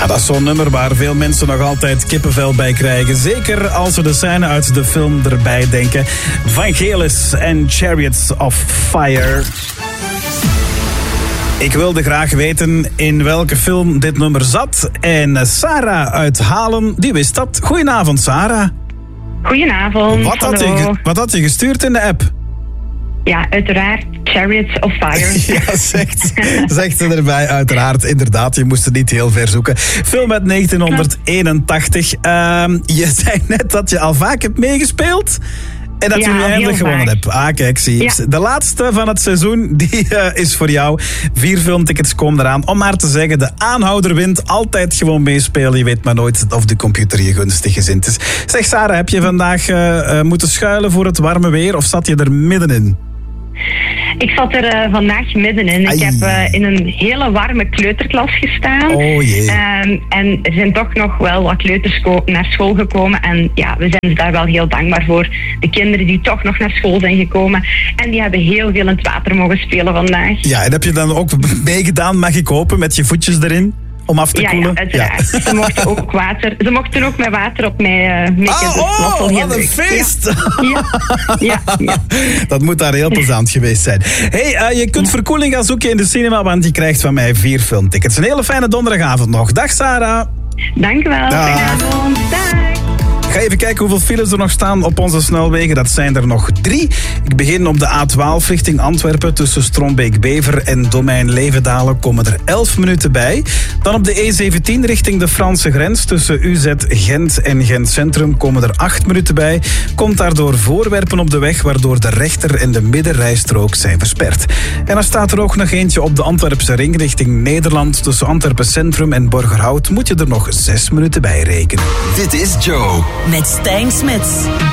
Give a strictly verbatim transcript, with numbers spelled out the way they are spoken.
Ja, dat is zo'n nummer waar veel mensen nog altijd kippenvel bij krijgen. Zeker als ze de scène uit de film erbij denken. Vangelis en Chariots of Fire. Ik wilde graag weten in welke film dit nummer zat. En Sarah uit Halen, die wist dat. Goedenavond, Sarah. Goedenavond. Wat had, je, wat had je gestuurd in de app? Ja, uiteraard Chariots of Fire. Ja, zegt, zegt ze erbij, uiteraard. Inderdaad, je moest het niet heel ver zoeken. Film uit negentien eenentachtig. Uh, je zei net dat je al vaak hebt meegespeeld. En dat ja, je nu eindelijk gewonnen hebt. Ah, kijk, zie je. Ja. De laatste van het seizoen, die uh, is voor jou. Vier filmtickets komen eraan. Om maar te zeggen, de aanhouder wint. Altijd gewoon meespelen. Je weet maar nooit of de computer je gunstig gezind is. Zeg Sarah, heb je vandaag uh, uh, moeten schuilen voor het warme weer? Of zat je er middenin? Ik zat er uh, vandaag middenin. Ai. Ik heb uh, in een hele warme kleuterklas gestaan. Oh jee. Um, en er zijn toch nog wel wat kleuters ko- naar school gekomen. En ja, we zijn daar wel heel dankbaar voor. De kinderen die toch nog naar school zijn gekomen. En die hebben heel veel in het water mogen spelen vandaag. Ja, en heb je dan ook meegedaan, mag ik hopen, met je voetjes erin? Om af te ja, koelen? Ja, uiteraard. Ja. Ze mochten ook water. Ze mochten ook met water op mij uh, mikken. Oh, oh wat een feest! Ja. Ja, ja, ja. Dat moet daar heel plezant geweest zijn. Hey, uh, je kunt ja. verkoeling gaan zoeken in de cinema, want je krijgt van mij vier filmtickets. Een hele fijne donderdagavond nog. Dag Sarah. Dank u wel. Goedenavond. Dag. Ga even kijken hoeveel files er nog staan op onze snelwegen. Dat zijn er nog drie. Ik begin op de A twaalf richting Antwerpen. Tussen Strombeek-Bever en Domein-Levendalen komen er elf minuten bij. Dan op de E zeventien richting de Franse grens. Tussen U Z Gent en Gent Centrum komen er acht minuten bij. Komt daardoor voorwerpen op de weg, waardoor de rechter- en de middenrijstrook zijn versperd. En dan staat er ook nog eentje op de Antwerpse ring richting Nederland. Tussen Antwerpen Centrum en Borgerhout moet je er nog zes minuten bij rekenen. Dit is Joe. Met Stijn Smits.